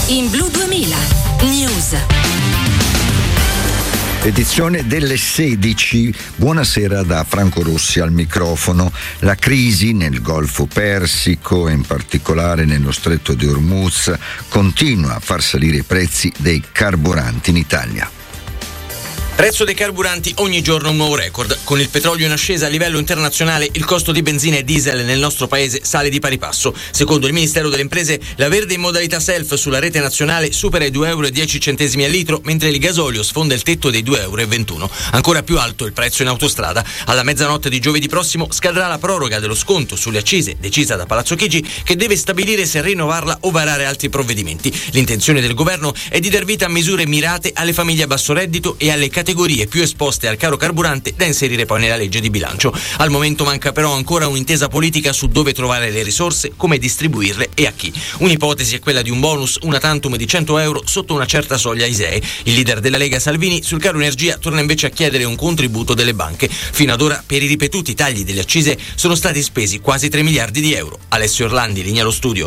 In Blu 2000 News. Edizione delle 16. Buonasera da Franco Rossi al microfono. La crisi nel Golfo Persico e in particolare nello Stretto di Hormuz continua a far salire i prezzi dei carburanti in Italia. Prezzo dei carburanti ogni giorno un nuovo record. Con il petrolio in ascesa a livello internazionale, il costo di benzina e diesel nel nostro paese sale di pari passo. Secondo il Ministero delle Imprese, la verde in modalità self sulla rete nazionale supera i €2,10 al litro, mentre il gasolio sfonda il tetto dei €2,21. Ancora più alto il prezzo in autostrada. Alla mezzanotte di giovedì prossimo scadrà la proroga dello sconto sulle accise decisa da Palazzo Chigi, che deve stabilire se rinnovarla o varare altri provvedimenti. L'intenzione del governo è di dar vita a misure mirate alle famiglie a basso reddito e alle categorie più esposte al caro carburante, da inserire poi nella legge di bilancio. Al momento manca però ancora un'intesa politica su dove trovare le risorse, come distribuirle e a chi. Un'ipotesi è quella di un bonus una tantum di €100 sotto una certa soglia ISEE. Il leader della Lega Salvini sul caro energia torna invece a chiedere un contributo delle banche. Fino ad ora per i ripetuti tagli delle accise sono stati spesi quasi 3 miliardi di euro. Alessio Orlandi, linea allo studio.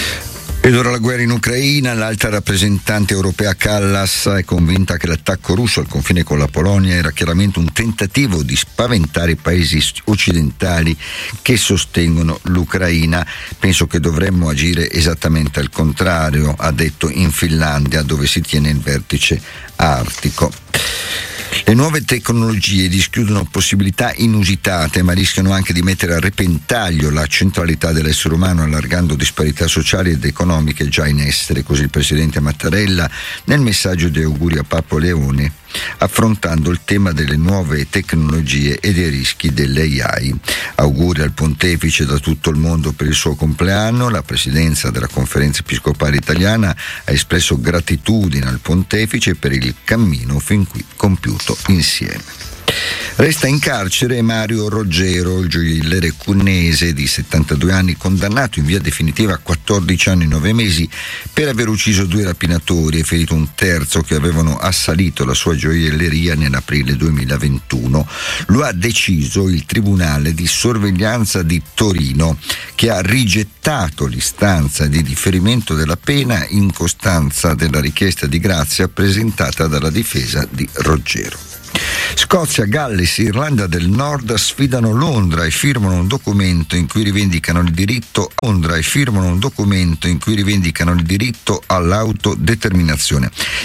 Ed ora la guerra in Ucraina. L'alta rappresentante europea Kallas è convinta che l'attacco russo al confine con la Polonia era chiaramente un tentativo di spaventare i paesi occidentali che sostengono l'Ucraina. Penso che dovremmo agire esattamente al contrario, ha detto in Finlandia, dove si tiene il vertice artico. Le nuove tecnologie dischiudono possibilità inusitate, ma rischiano anche di mettere a repentaglio la centralità dell'essere umano, allargando disparità sociali ed economiche già in essere. Così il presidente Mattarella nel messaggio di auguri a Papa Leone, affrontando il tema delle nuove tecnologie e dei rischi dell'AI. Auguri al pontefice da tutto il mondo per il suo compleanno. La presidenza della Conferenza Episcopale Italiana ha espresso gratitudine al pontefice per il cammino fin qui compiuto insieme. Resta in carcere Mario Roggero, il gioielliere cunnese di 72 anni, condannato in via definitiva a 14 anni e 9 mesi per aver ucciso 2 rapinatori e ferito un terzo che avevano assalito la sua gioielleria nell'aprile 2021. Lo ha deciso il Tribunale di Sorveglianza di Torino, che ha rigettato l'istanza di differimento della pena in costanza della richiesta di grazia presentata dalla difesa di Roggero. Scozia, Galles e Irlanda del Nord sfidano Londra e firmano un documento in cui rivendicano il diritto all'autodeterminazione.